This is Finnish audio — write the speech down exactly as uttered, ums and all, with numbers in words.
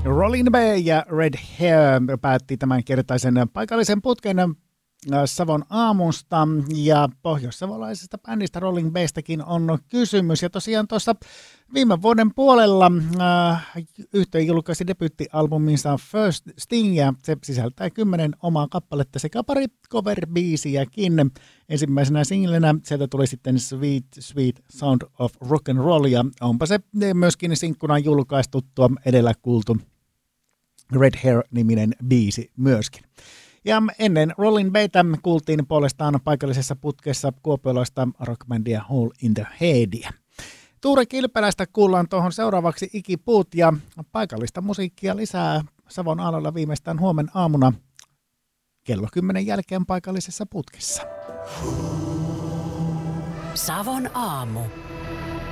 Rolling Bay ja Red Hair päätti tämän kertaisen paikallisen putken Savon aamusta, ja pohjoissavolaisesta bändistä Rolling Baystäkin on kysymys. Ja tosiaan tuossa viime vuoden puolella äh, yhtye julkaisi debyyttialbuminsa First Sting, ja se sisältää kymmenen omaa kappaletta sekä pari cover-biisiäkin. Ensimmäisenä singlenä sieltä tuli sitten Sweet Sweet Sound of Rock and Roll, ja onpa se myöskin sinkkuna julkaistu tuo edellä kuultu Red Hair-niminen biisi myöskin. Ja ennen Rolling Baytä kuultiin puolestaan paikallisessa putkessa kuopiolaista rockbändiä Hole in the Headia. Tuure Kilpeläistä kuullaan tuohon seuraavaksi Ikipuut, ja paikallista musiikkia lisää Savon aalloilla viimeistään huomen aamuna kello kymmenen jälkeen paikallisessa putkessa. Savon aamu.